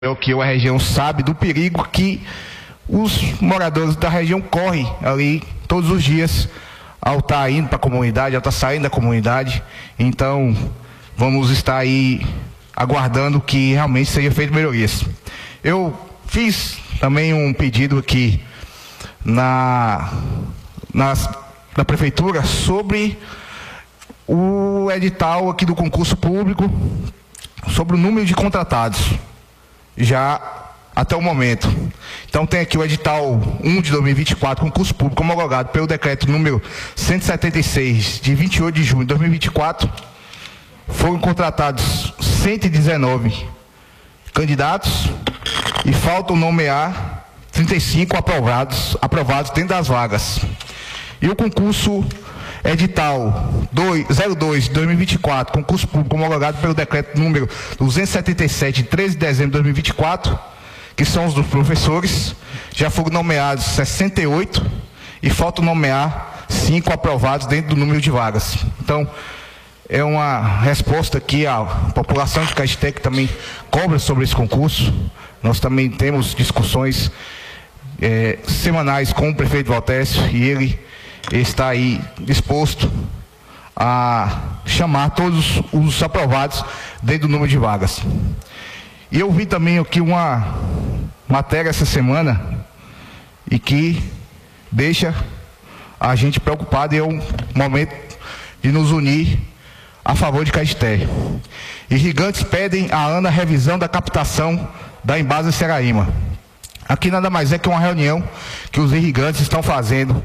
que a região sabe do perigo que os moradores da região correm ali todos os dias ao estar indo para a comunidade, ao estar saindo da comunidade. Então, vamos estar aí aguardando que realmente seja feito melhorias. Eu fiz também um pedido aqui na prefeitura sobre o edital aqui do concurso público, sobre o número de contratados já até o momento. Então tem aqui o edital 1 de 2024, concurso público homologado pelo decreto número 176 de 28 de junho de 2024. Foram contratados 119 candidatos e faltam nomear 35 aprovados dentro das vagas. E o concurso edital 02 de 2024, concurso público homologado pelo decreto número 277 de 13 de dezembro de 2024, que são os dos professores, já foram nomeados 68 e faltam nomear 5 aprovados dentro do número de vagas. Então, é uma resposta aqui à população de Caeté, que também cobra sobre esse concurso. Nós também temos discussões semanais com o prefeito Valtécio, e ele está aí disposto a chamar todos os aprovados dentro do número de vagas. E eu vi também aqui uma matéria essa semana e que deixa a gente preocupado, e é um momento de nos unir a favor de Caeté. Irrigantes pedem à ANA revisão da captação da Embasa Seraíma. Aqui nada mais é que uma reunião que os irrigantes estão fazendo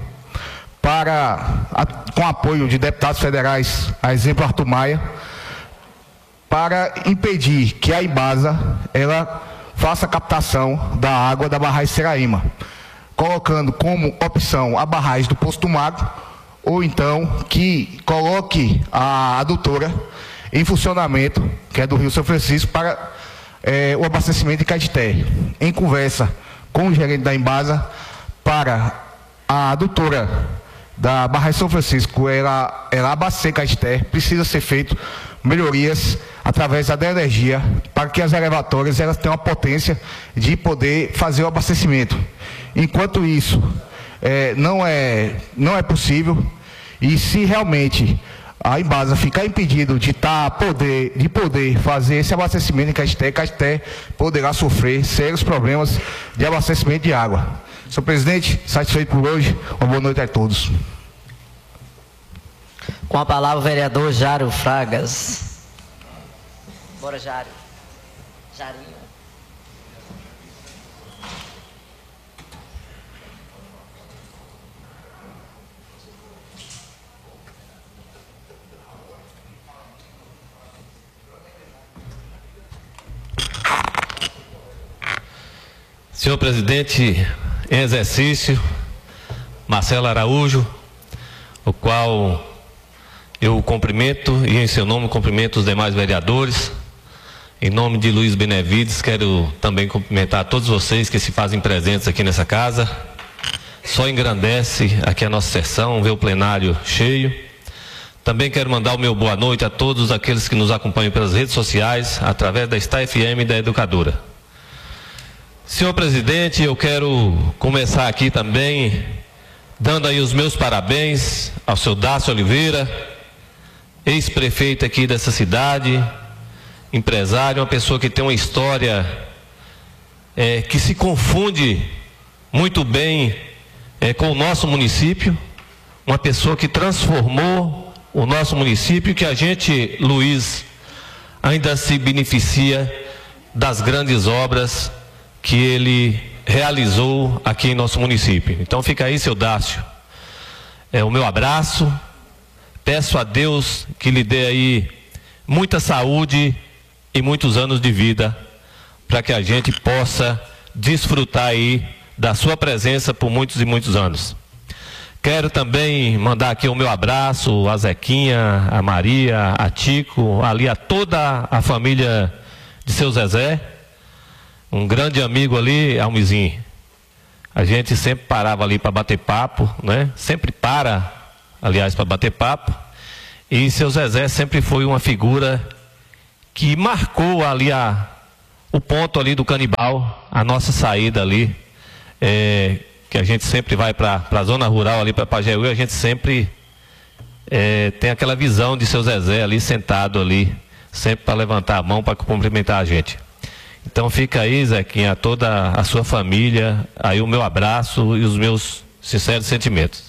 com apoio de deputados federais, a exemplo Arthur Maia, para impedir que a Embasa ela faça a captação da água da barragem Seraíma, colocando como opção a barragem do Poço do Mago, ou então que coloque a adutora em funcionamento, que é do Rio São Francisco, para o abastecimento de Caeté. Em conversa com o gerente da Embasa, para a adutora da barragem São Francisco ela abastecer Caeté, precisa ser feito melhorias através da energia, para que as elevatórias elas tenham a potência de poder fazer o abastecimento. Enquanto isso não é possível, e se realmente a Embasa ficar impedido de poder fazer esse abastecimento em Caeté poderá sofrer sérios problemas de abastecimento de água. Senhor presidente, satisfeito por hoje. Uma boa noite a todos. Com a palavra o vereador Jário Fragas. Bora, Jário. Jarinho. Senhor presidente em exercício, Marcelo Araújo, o qual eu cumprimento, e em seu nome cumprimento os demais vereadores. Em nome de Luiz Benevides, quero também cumprimentar todos vocês que se fazem presentes aqui nessa casa. Só engrandece aqui a nossa sessão, ver o plenário cheio. Também quero mandar o meu boa noite a todos aqueles que nos acompanham pelas redes sociais, através da Star FM e da Educadora. Senhor presidente, eu quero começar aqui também dando aí os meus parabéns ao seu Dácio Oliveira, ex-prefeito aqui dessa cidade, empresário, uma pessoa que tem uma história que se confunde muito bem com o nosso município, uma pessoa que transformou o nosso município, que a gente, Luiz, ainda se beneficia das grandes obras que ele realizou aqui em nosso município. Então fica aí, seu Dácio, o meu abraço. Peço a Deus que lhe dê aí muita saúde e muitos anos de vida, para que a gente possa desfrutar aí da sua presença por muitos e muitos anos. Quero também mandar aqui o meu abraço a Zequinha, a Maria, a Tico, ali a toda a família de seu Zezé, um grande amigo ali, Almizinho. A gente sempre parava ali para bater papo, né? Sempre para, aliás, para bater papo. E seu Zezé sempre foi uma figura que marcou ali o ponto ali do Canibal, a nossa saída ali, que a gente sempre vai para a zona rural ali para Pajeú, a gente sempre tem aquela visão de seu Zezé ali sentado ali, sempre para levantar a mão para cumprimentar a gente. Então fica aí, Zequinha, a toda a sua família, aí o meu abraço e os meus sinceros sentimentos.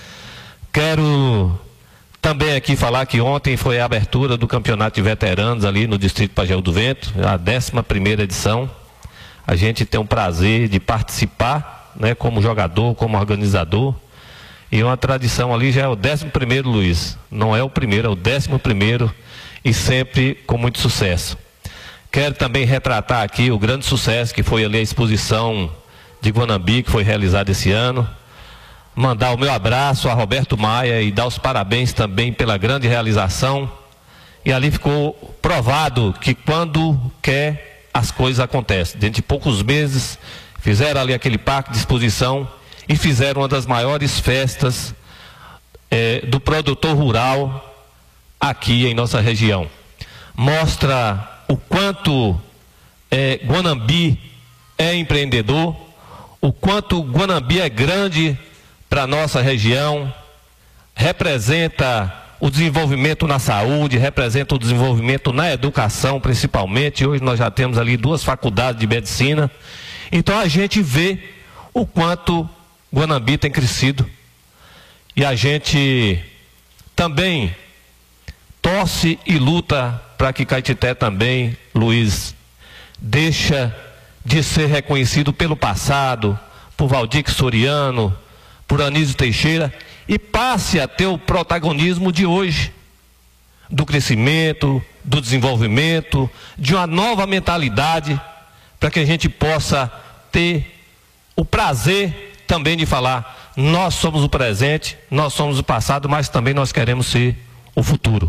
Quero também aqui falar que ontem foi a abertura do campeonato de veteranos ali no Distrito Pajeú do Vento, a 11ª edição. A gente tem o prazer de participar, né, como jogador, como organizador. E uma tradição ali já é o 11º, Luiz. Não é o primeiro, é o 11º e sempre com muito sucesso. Quero também retratar aqui o grande sucesso que foi ali a exposição de Guanambi, que foi realizada esse ano. Mandar o meu abraço a Roberto Maia e dar os parabéns também pela grande realização. E ali ficou provado que quando quer, as coisas acontecem. Dentro de poucos meses, fizeram ali aquele parque de exposição e fizeram uma das maiores festas do produtor rural aqui em nossa região. Mostra o quanto Guanambi é empreendedor, o quanto Guanambi é grande para a nossa região, representa o desenvolvimento na saúde, representa o desenvolvimento na educação principalmente. Hoje nós já temos ali 2 faculdades de medicina. Então a gente vê o quanto Guanambi tem crescido. E a gente também torce e luta para que Caetité também, Luiz, deixa de ser reconhecido pelo passado, por Valdir Soriano, por Anísio Teixeira, e passe a ter o protagonismo de hoje, do crescimento, do desenvolvimento, de uma nova mentalidade, para que a gente possa ter o prazer também de falar, nós somos o presente, nós somos o passado, mas também nós queremos ser o futuro.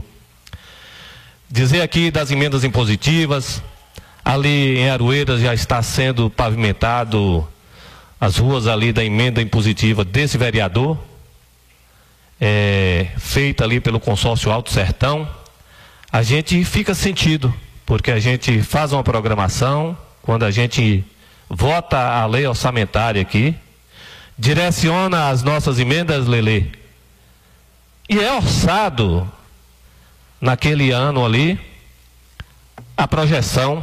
Dizer aqui das emendas impositivas, ali em Aroeiras já está sendo pavimentado as ruas ali da emenda impositiva desse vereador, feita ali pelo consórcio Alto Sertão. A gente fica sentido, porque a gente faz uma programação, quando a gente vota a lei orçamentária aqui, direciona as nossas emendas, Lelê, e é orçado naquele ano ali a projeção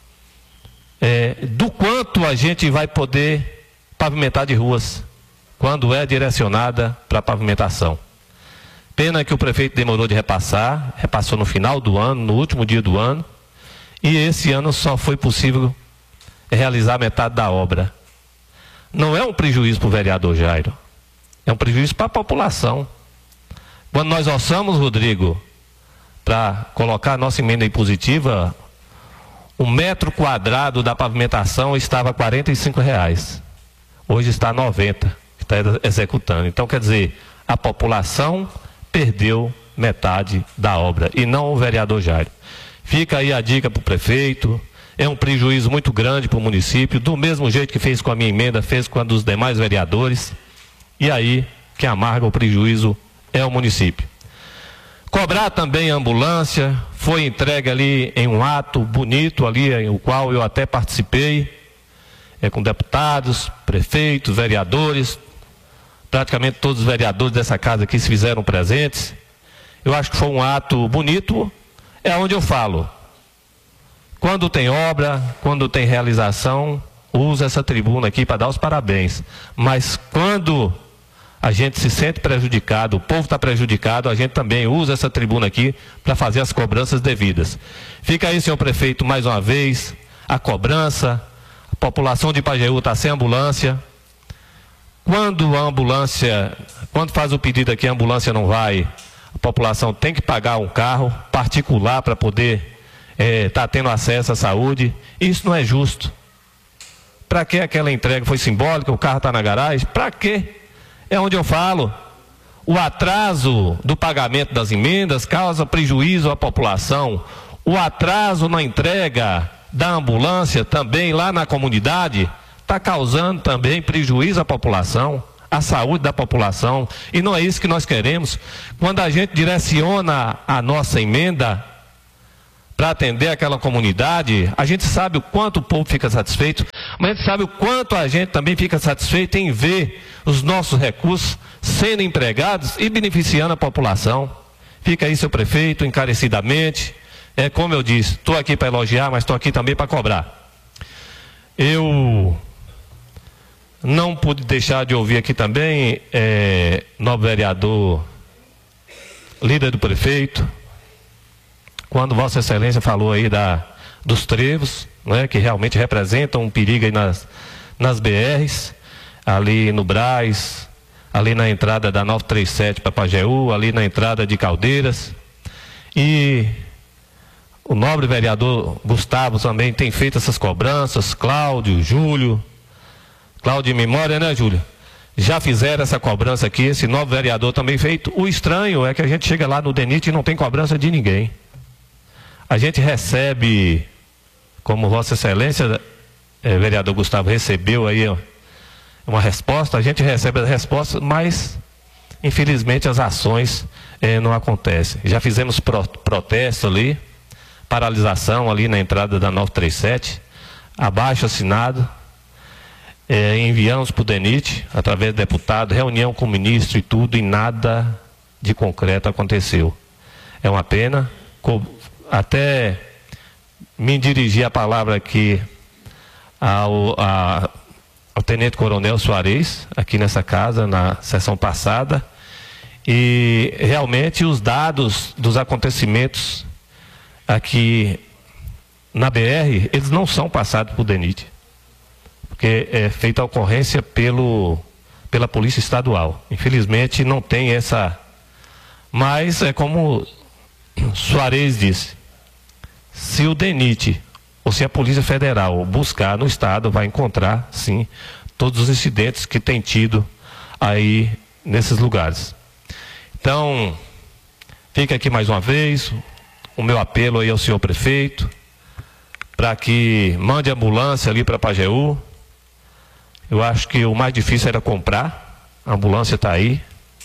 do quanto a gente vai poder pavimentar de ruas, quando é direcionada para a pavimentação. Pena que o prefeito demorou de repassar, repassou no final do ano, no último dia do ano, e esse ano só foi possível realizar metade da obra. Não é um prejuízo para o vereador Jairo, é um prejuízo para a população. Quando nós orçamos, Rodrigo, para colocar a nossa emenda impositiva, o metro quadrado da pavimentação estava a R$45. Hoje está a 90, está executando. Então, quer dizer, a população perdeu metade da obra, e não o vereador Jairo. Fica aí a dica para o prefeito, é um prejuízo muito grande para o município, do mesmo jeito que fez com a minha emenda, fez com a dos demais vereadores, e aí, quem amarga o prejuízo é o município. Cobrar também a ambulância, foi entregue ali em um ato bonito ali, em o qual eu até participei, com deputados, prefeitos, vereadores, praticamente todos os vereadores dessa casa aqui se fizeram presentes. Eu acho que foi um ato bonito, é onde eu falo. Quando tem obra, quando tem realização, usa essa tribuna aqui para dar os parabéns. Mas quando a gente se sente prejudicado, o povo está prejudicado, a gente também usa essa tribuna aqui para fazer as cobranças devidas. Fica aí, senhor prefeito, mais uma vez, a cobrança. A população de Pajeú está sem ambulância. Quando faz o pedido aqui, a ambulância não vai, a população tem que pagar um carro particular para poder estar tendo acesso à saúde. Isso não é justo. Para que aquela entrega foi simbólica, o carro está na garagem? Para quê? É onde eu falo. O atraso do pagamento das emendas causa prejuízo à população. O atraso na entrega da ambulância também lá na comunidade está causando também prejuízo à população, à saúde da população, e não é isso que nós queremos. Quando a gente direciona a nossa emenda para atender aquela comunidade, a gente sabe o quanto o povo fica satisfeito, mas a gente sabe o quanto a gente também fica satisfeito em ver os nossos recursos sendo empregados e beneficiando a população. Fica aí, seu prefeito, encarecidamente. Como eu disse, estou aqui para elogiar, mas estou aqui também para cobrar. Eu não pude deixar de ouvir aqui também, novo vereador, líder do prefeito, quando Vossa Excelência falou aí dos trevos, né, que realmente representam um perigo aí nas BRs, ali no Brás, ali na entrada da 937 para Pajeú, ali na entrada de Caldeiras. E o nobre vereador Gustavo também tem feito essas cobranças, Cláudio, Júlio, Cláudio de memória, né, Júlio? Já fizeram essa cobrança aqui, esse novo vereador também feito. O estranho é que a gente chega lá no DENIT e não tem cobrança de ninguém. A gente recebe, como Vossa Excelência, vereador Gustavo, recebeu aí uma resposta, a gente recebe as respostas, mas infelizmente as ações não acontecem. Já fizemos protesto ali, paralisação ali na entrada da 937, abaixo assinado, enviamos para o DENIT, através do deputado, reunião com o ministro e tudo, e nada de concreto aconteceu. É uma pena. Até me dirigir a palavra aqui ao Tenente Coronel Soares, aqui nessa casa, na sessão passada, e realmente os dados dos acontecimentos aqui na BR, eles não são passados por DENIT, porque é feita a ocorrência pela Polícia Estadual. Infelizmente não tem essa, mas é como Soares disse, se o DENIT ou se a Polícia Federal buscar no estado, vai encontrar sim todos os incidentes que tem tido aí nesses lugares. Então, fica aqui mais uma vez o meu apelo aí ao senhor prefeito, para que mande ambulância ali para Pajeú. Eu acho que o mais difícil era comprar, a ambulância está aí.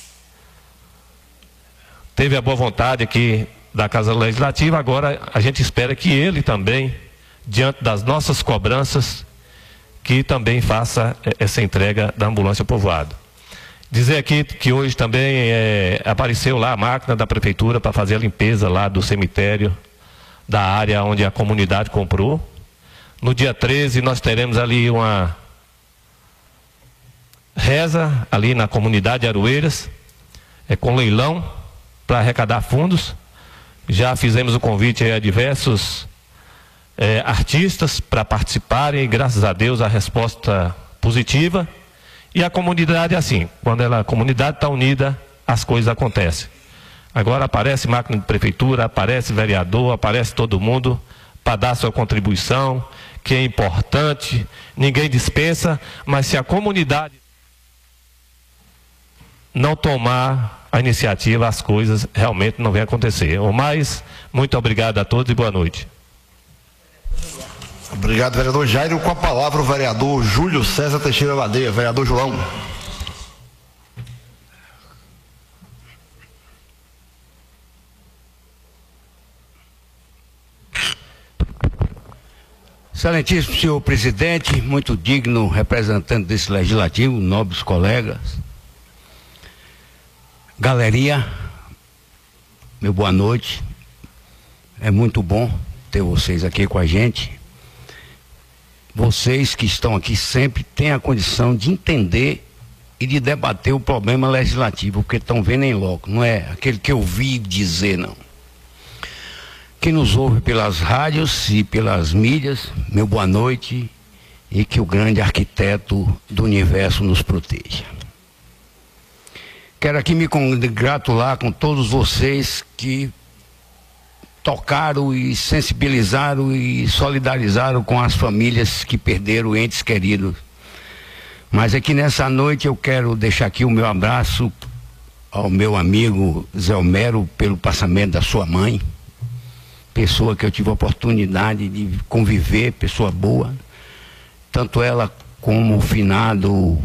Teve a boa vontade aqui da Casa Legislativa, agora a gente espera que ele também, diante das nossas cobranças, que também faça essa entrega da ambulância ao povoado. Dizer aqui que hoje também apareceu lá a máquina da prefeitura para fazer a limpeza lá do cemitério, da área onde a comunidade comprou. No dia 13 nós teremos ali uma reza ali na comunidade Aroeiras, com leilão para arrecadar fundos. Já fizemos o convite a diversos artistas para participarem e graças a Deus a resposta positiva. E a comunidade é assim, quando a comunidade está unida, as coisas acontecem. Agora aparece máquina de prefeitura, aparece vereador, aparece todo mundo para dar sua contribuição, que é importante, ninguém dispensa, mas se a comunidade não tomar a iniciativa, as coisas realmente não vão acontecer. O mais, muito obrigado a todos e boa noite. Obrigado, vereador Jairo. Com a palavra o vereador Júlio César Teixeira Ladeia. Vereador João. Excelentíssimo senhor presidente, muito digno representante desse legislativo, nobres colegas, galeria, meu boa noite. É muito bom ter vocês aqui com a gente. Vocês que estão aqui sempre têm a condição de entender e de debater o problema legislativo, porque estão vendo em loco, não é aquele que eu vi dizer, não. Quem nos ouve pelas rádios e pelas mídias, meu boa noite, e que o grande arquiteto do universo nos proteja. Quero aqui me congratular com todos vocês que tocaram e sensibilizaram e solidarizaram com as famílias que perderam entes queridos. Mas aqui nessa noite eu quero deixar aqui o meu abraço ao meu amigo Zé Homero pelo passamento da sua mãe, pessoa que eu tive a oportunidade de conviver, pessoa boa, tanto ela como o finado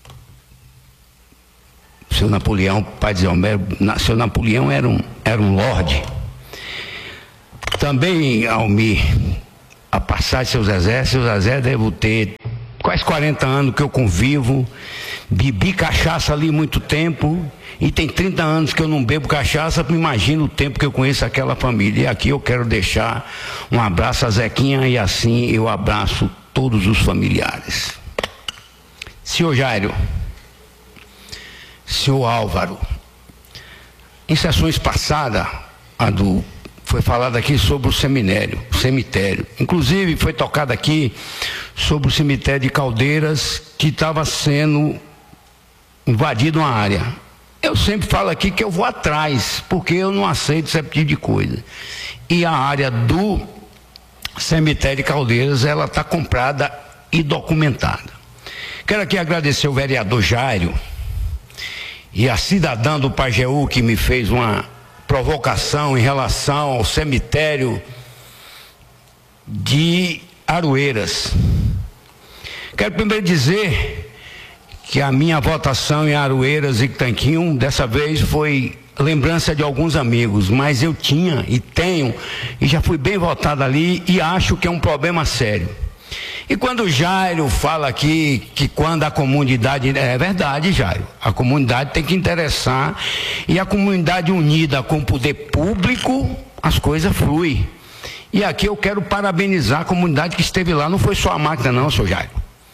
seu Napoleão, pai de Zé Homero. Seu Napoleão era um lorde. Também, Almir, a passagem seu Zezé devo ter quase 40 anos que eu convivo, bebi cachaça ali muito tempo, e tem 30 anos que eu não bebo cachaça, imagina o tempo que eu conheço aquela família. E aqui eu quero deixar um abraço a Zequinha, e assim eu abraço todos os familiares. Senhor Jairo, senhor Álvaro, em sessões passadas, foi falado aqui sobre o cemitério. Inclusive foi tocado aqui sobre o cemitério de Caldeiras, que estava sendo invadido uma área. Eu sempre falo aqui que eu vou atrás, porque eu não aceito esse tipo de coisa. E a área do cemitério de Caldeiras, ela está comprada e documentada. Quero aqui agradecer o vereador Jairo e a cidadã do Pajeú, que me fez uma provocação em relação ao cemitério de Aroeiras. Quero primeiro dizer que a minha votação em Aroeiras e Tanquinho, dessa vez, foi lembrança de alguns amigos, mas eu tinha e tenho, e já fui bem votado ali, e acho que é um problema sério. E quando o Jairo fala aqui que quando a comunidade, é verdade, Jairo, a comunidade tem que interessar, e a comunidade unida com o poder público, as coisas fluem. E aqui eu quero parabenizar a comunidade que esteve lá, não foi só a máquina não, senhor Jairo.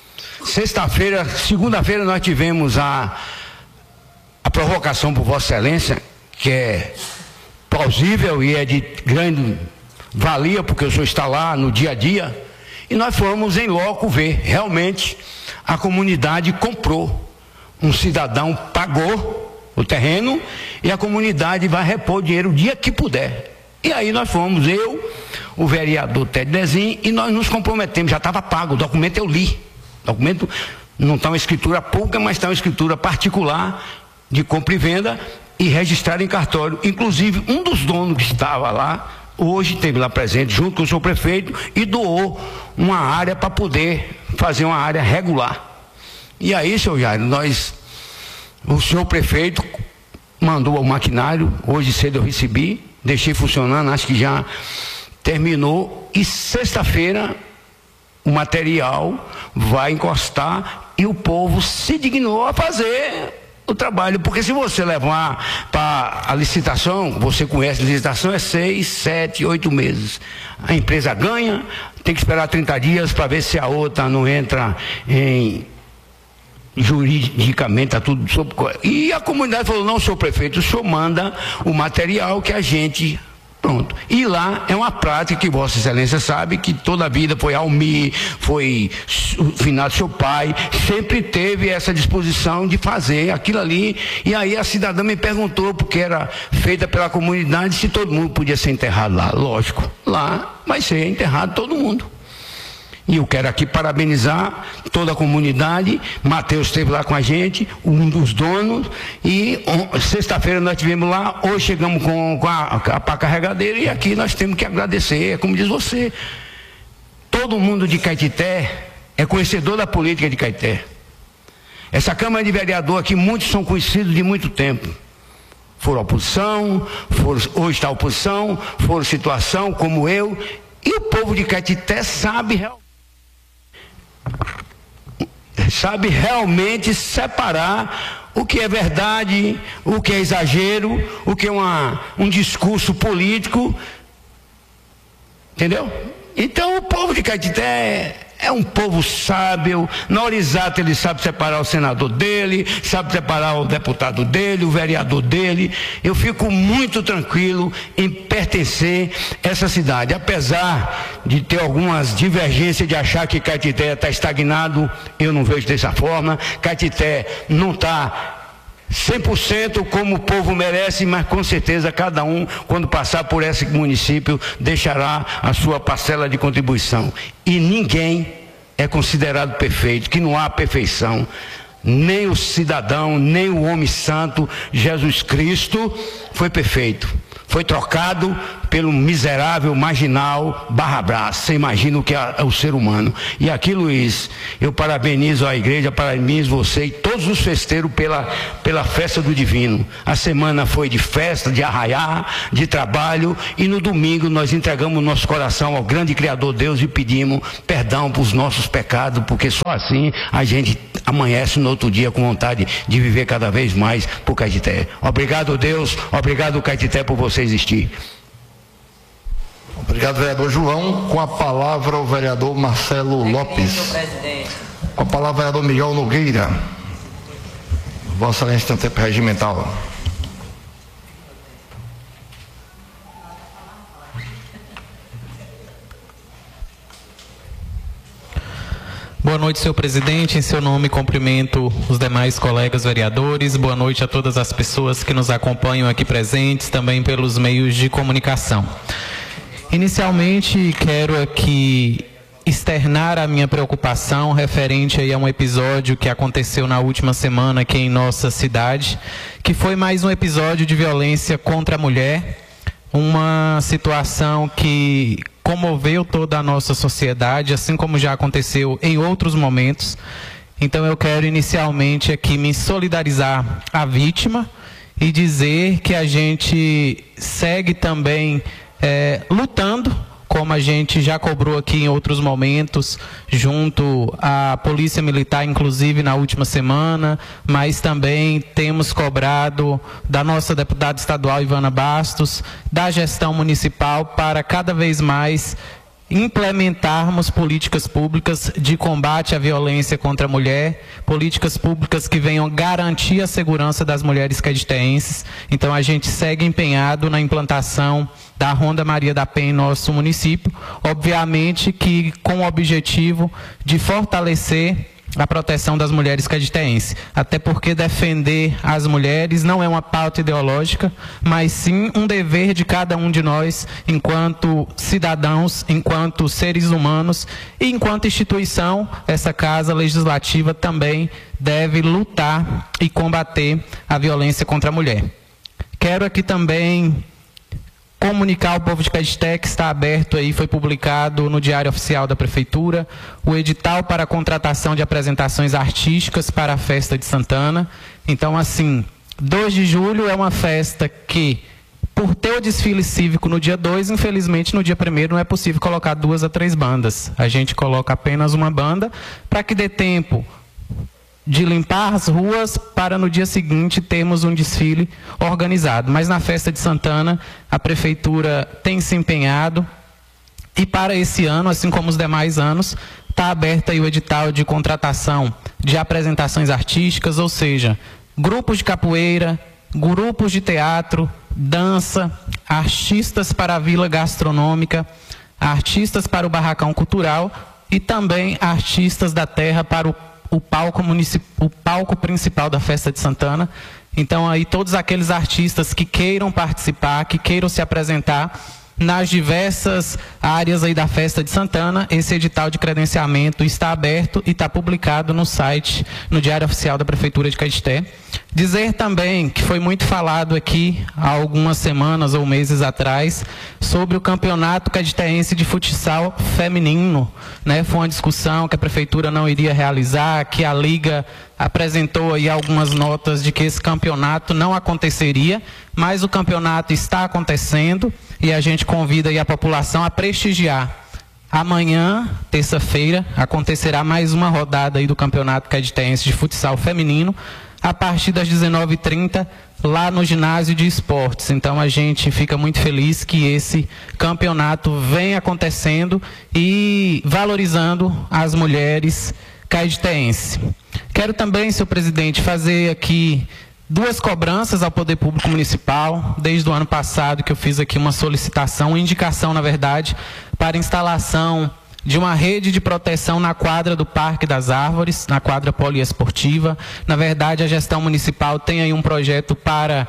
Segunda-feira nós tivemos a provocação por Vossa Excelência, que é plausível e é de grande valia, porque o senhor está lá no dia a dia, e nós fomos em loco ver, realmente a comunidade comprou, um cidadão pagou o terreno e a comunidade vai repor o dinheiro o dia que puder. E aí nós fomos, eu, o vereador Ted Dezinho, e nós nos comprometemos, já estava pago, o documento eu li. O documento não está uma escritura pública, mas está uma escritura particular de compra e venda e registrado em cartório. Inclusive, um dos donos que estava lá, hoje esteve lá presente, junto com o senhor prefeito, e doou uma área para poder fazer uma área regular. E aí, senhor Jairo, o senhor prefeito mandou o maquinário, hoje cedo eu recebi, deixei funcionando, acho que já terminou, e sexta-feira o material vai encostar e o povo se dignou a fazer o trabalho, porque se você levar para a licitação, você conhece a licitação, é 6, 7, 8 meses. A empresa ganha, tem que esperar 30 dias para ver se a outra não entra em juridicamente, tá tudo sob... E a comunidade falou, não, senhor prefeito, o senhor manda o material que a gente... Pronto. E lá é uma prática que Vossa Excelência sabe que toda a vida foi Almir, foi o finado seu pai, sempre teve essa disposição de fazer aquilo ali. E aí a cidadã me perguntou, porque era feita pela comunidade, se todo mundo podia ser enterrado lá. Lógico, lá vai ser enterrado todo mundo. E eu quero aqui parabenizar toda a comunidade. Mateus esteve lá com a gente, um dos donos, e sexta-feira nós estivemos lá, hoje chegamos com a pá carregadeira, e aqui nós temos que agradecer, é como diz você, todo mundo de Caetité é conhecedor da política de Caetité. Essa Câmara de Vereador aqui, muitos são conhecidos de muito tempo. Foram oposição, hoje está oposição, foram situação como eu, e o povo de Caetité sabe realmente separar o que é verdade, o que é exagero, o que é um discurso político, entendeu? Então o povo de Caetité é um povo sábio, na hora exata ele sabe separar o senador dele, sabe separar o deputado dele, o vereador dele. Eu fico muito tranquilo em pertencer a essa cidade, apesar de ter algumas divergências de achar que Caetité está estagnado, eu não vejo dessa forma. Caetité não está 100% como o povo merece, mas com certeza cada um, quando passar por esse município, deixará a sua parcela de contribuição. E ninguém é considerado perfeito, que não há perfeição. Nem o cidadão, nem o homem santo, Jesus Cristo, foi perfeito. Foi trocado pelo miserável, marginal Barra Brás. Você imagina o que é o ser humano. E aqui, Luiz, eu parabenizo a igreja, parabenizo você e todos os festeiros pela festa do Divino. A semana foi de festa, de arraiar, de trabalho, e no domingo nós entregamos nosso coração ao grande Criador Deus e pedimos perdão por os nossos pecados, porque só assim a gente amanhece no outro dia com vontade de viver cada vez mais por Caetité. Obrigado, Deus, obrigado, Caetité, por você existir. Obrigado, vereador João. Com a palavra o vereador Marcelo Lopes. Com a palavra o vereador Miguel Nogueira. Vossa Excelência tem um tempo regimental. Boa noite, senhor presidente. Em seu nome, cumprimento os demais colegas vereadores. Boa noite a todas as pessoas que nos acompanham aqui presentes, também pelos meios de comunicação. Inicialmente, quero aqui externar a minha preocupação referente aí a um episódio que aconteceu na última semana aqui em nossa cidade, que foi mais um episódio de violência contra a mulher, uma situação que comoveu toda a nossa sociedade, assim como já aconteceu em outros momentos. Então eu quero inicialmente aqui me solidarizar à vítima e dizer que a gente segue também lutando, como a gente já cobrou aqui em outros momentos, junto à Polícia Militar, inclusive na última semana, mas também temos cobrado da nossa deputada estadual Ivana Bastos, da gestão municipal, para cada vez mais implementarmos políticas públicas de combate à violência contra a mulher, políticas públicas que venham garantir a segurança das mulheres caetitenses. Então a gente segue empenhado na implantação da Ronda Maria da Penha em nosso município, obviamente que com o objetivo de fortalecer a proteção das mulheres caetitenses, até porque defender as mulheres não é uma pauta ideológica, mas sim um dever de cada um de nós, enquanto cidadãos, enquanto seres humanos e enquanto instituição. Essa Casa Legislativa também deve lutar e combater a violência contra a mulher. Quero aqui também comunicar ao povo de Caetité que está aberto aí, foi publicado no Diário Oficial da Prefeitura, o edital para a contratação de apresentações artísticas para a festa de Santana. Então, assim, 2 de julho é uma festa que, por ter o desfile cívico no dia 2, infelizmente no dia 1º não é possível colocar 2 a 3 bandas. A gente coloca apenas uma banda para que dê tempo de limpar as ruas para no dia seguinte termos um desfile organizado. Mas na festa de Santana, a Prefeitura tem se empenhado e para esse ano, assim como os demais anos, está aberto aí o edital de contratação de apresentações artísticas, ou seja, grupos de capoeira, grupos de teatro, dança, artistas para a Vila Gastronômica, artistas para o Barracão Cultural e também artistas da terra para o palco principal da festa de Santana. Então aí todos aqueles artistas que queiram participar, que queiram se apresentar nas diversas áreas aí da festa de Santana, esse edital de credenciamento está aberto e está publicado no site, no Diário Oficial da Prefeitura de Caetité. Dizer também que foi muito falado aqui há algumas semanas ou meses atrás sobre o Campeonato Caetitense de Futsal Feminino, né? Foi uma discussão que a Prefeitura não iria realizar, que a Liga apresentou aí algumas notas de que esse campeonato não aconteceria, mas o campeonato está acontecendo e a gente convida aí a população a prestigiar. Amanhã, terça-feira, acontecerá mais uma rodada aí do Campeonato Caetitense de Futsal Feminino, a partir das 19h30, lá no Ginásio de Esportes. Então a gente fica muito feliz que esse campeonato vem acontecendo e valorizando as mulheres caetitenses. Quero também, senhor presidente, fazer aqui 2 cobranças ao Poder Público Municipal, desde o ano passado que eu fiz aqui uma solicitação, uma indicação, na verdade, para instalação de uma rede de proteção na quadra do Parque das Árvores, na quadra poliesportiva. Na verdade, a gestão municipal tem aí um projeto para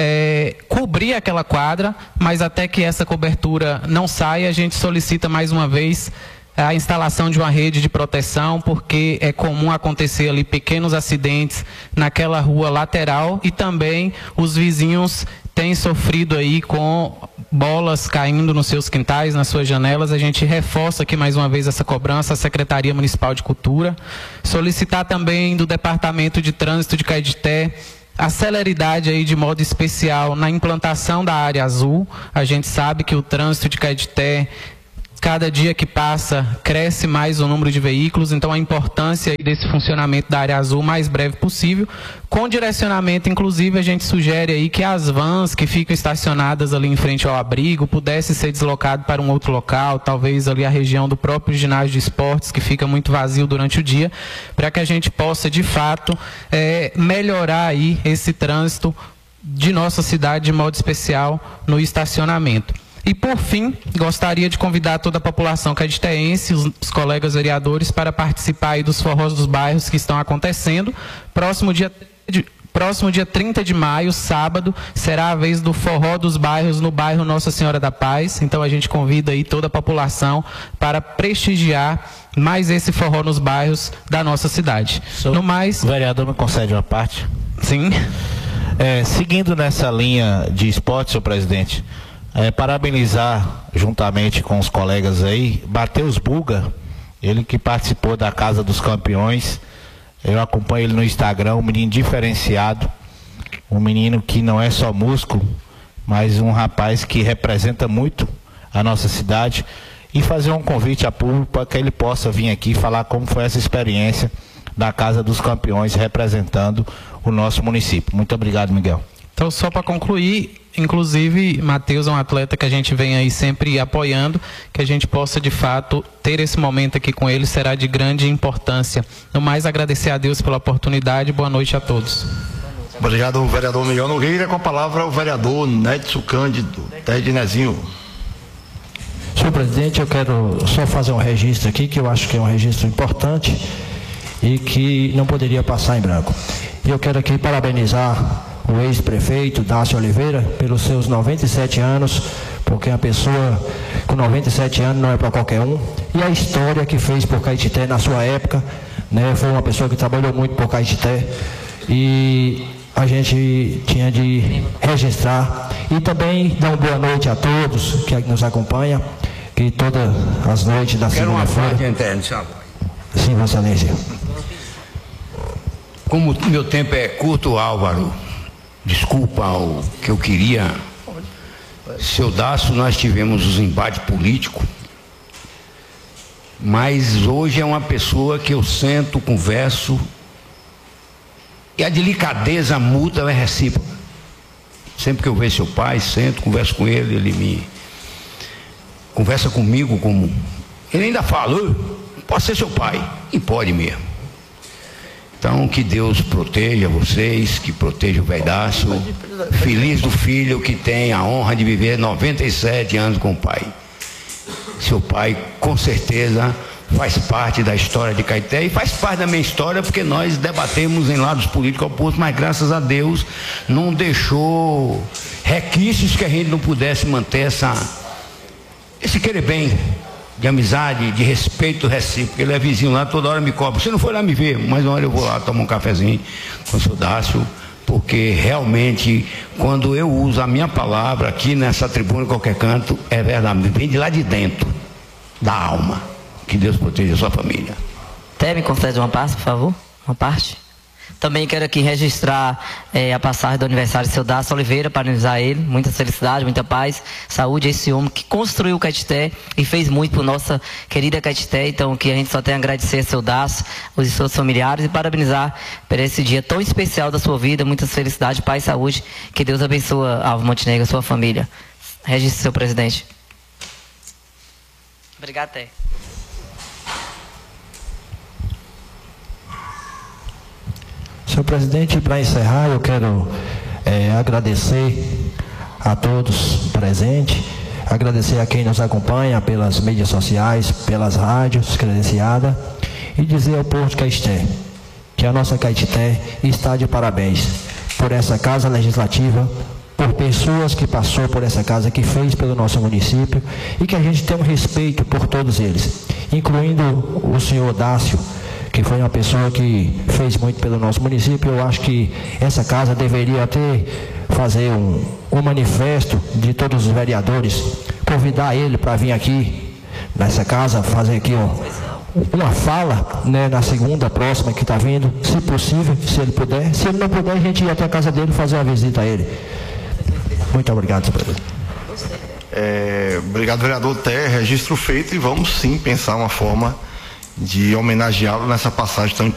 cobrir aquela quadra, mas até que essa cobertura não saia, a gente solicita mais uma vez a instalação de uma rede de proteção, porque é comum acontecer ali pequenos acidentes naquela rua lateral e também os vizinhos têm sofrido aí com bolas caindo nos seus quintais, nas suas janelas. A gente reforça aqui mais uma vez essa cobrança à Secretaria Municipal de Cultura. Solicitar também do Departamento de Trânsito de Caetité a celeridade aí de modo especial na implantação da área azul. A gente sabe que o trânsito de Caetité, cada dia que passa, cresce mais o número de veículos, então a importância desse funcionamento da área azul o mais breve possível. Com direcionamento, inclusive, a gente sugere aí que as vans que ficam estacionadas ali em frente ao abrigo pudessem ser deslocadas para um outro local, talvez ali a região do próprio ginásio de esportes, que fica muito vazio durante o dia, para que a gente possa, de fato, melhorar aí esse trânsito de nossa cidade, de modo especial no estacionamento. E, por fim, gostaria de convidar toda a população caetitense, os colegas vereadores, para participar aí dos forrós dos bairros que estão acontecendo. Próximo dia 30 de maio, sábado, será a vez do forró dos bairros no bairro Nossa Senhora da Paz. Então, a gente convida aí toda a população para prestigiar mais esse forró nos bairros da nossa cidade. No mais... O vereador me concede uma parte? Sim. Seguindo nessa linha de esporte, senhor presidente, parabenizar juntamente com os colegas aí, Matheus Buga, ele que participou da Casa dos Campeões. Eu acompanho ele no Instagram, um menino diferenciado, um menino que não é só músculo, mas um rapaz que representa muito a nossa cidade, e fazer um convite a público para que ele possa vir aqui falar como foi essa experiência da Casa dos Campeões representando o nosso município. Muito obrigado, Miguel. Então, só para concluir, inclusive, Matheus é um atleta que a gente vem aí sempre apoiando, que a gente possa, de fato, ter esse momento aqui com ele, será de grande importância. No mais, agradecer a Deus pela oportunidade. Boa noite a todos. Obrigado, vereador Miguel Nogueira. Com a palavra, o vereador Nedson Cândido, Ted Nezinho. Senhor presidente, eu quero só fazer um registro aqui, que eu acho que é um registro importante e que não poderia passar em branco. E eu quero aqui parabenizar o ex-prefeito Dácio Oliveira pelos seus 97 anos, porque a pessoa com 97 anos não é para qualquer um, e a história que fez por Caetité na sua época, né, foi uma pessoa que trabalhou muito por Caetité, e a gente tinha de registrar e também dar uma boa noite a todos que nos acompanham, que todas as noites da segunda-feira. Sim, Vossa Excelência. Como meu tempo é curto, Álvaro, desculpa o que eu queria. Seu Dácio, nós tivemos os embates políticos, mas hoje é uma pessoa que eu sento, converso, e a delicadeza mútua é recíproca. Sempre que eu vejo seu pai, sento, converso com ele, ele me conversa comigo como... Ele ainda fala, posso ser seu pai, e pode mesmo. Então, que Deus proteja vocês, que proteja o velho Dácio. Feliz do filho que tem a honra de viver 97 anos com o pai. Seu pai, com certeza, faz parte da história de Caetité e faz parte da minha história, porque nós debatemos em lados políticos opostos, mas graças a Deus não deixou requisitos que a gente não pudesse manter esse querer bem, de amizade, de respeito recíproco. Ele é vizinho lá, toda hora me cobra. Você não foi lá me ver, mas uma hora eu vou lá tomar um cafezinho com o seu Dácio, porque realmente, quando eu uso a minha palavra aqui nessa tribuna, em qualquer canto, é verdade, vem de lá de dentro, da alma. Que Deus proteja a sua família. Até me concede uma parte, por favor? Uma parte? Também quero aqui registrar a passagem do aniversário do seu Dácio Oliveira, parabenizar ele, muita felicidade, muita paz, saúde a esse homem que construiu o Caetité e fez muito por nossa querida Caetité. Então, que a gente só tem a agradecer a seu Dácio, os seus familiares, e parabenizar por esse dia tão especial da sua vida. Muitas felicidades, paz e saúde. Que Deus abençoe Alvo Montenegro, a sua família. Registre, seu presidente. Obrigado, Té. Senhor presidente, para encerrar, eu quero agradecer a todos presentes, agradecer a quem nos acompanha pelas mídias sociais, pelas rádios credenciadas, e dizer ao povo de Caetité que a nossa Caetité está de parabéns por essa casa legislativa, por pessoas que passou por essa casa, que fez pelo nosso município, e que a gente tem um respeito por todos eles, incluindo o senhor Dácio, que foi uma pessoa que fez muito pelo nosso município. Eu acho que essa casa deveria ter fazer um manifesto de todos os vereadores, convidar ele para vir aqui nessa casa, fazer aqui uma fala, né, na segunda próxima que está vindo, se possível, se ele puder. Se ele não puder, a gente ir até a casa dele fazer uma visita a ele. Muito obrigado, senhor presidente. Obrigado, vereador Té. Registro feito, e vamos sim pensar uma forma de homenageá-lo nessa passagem tão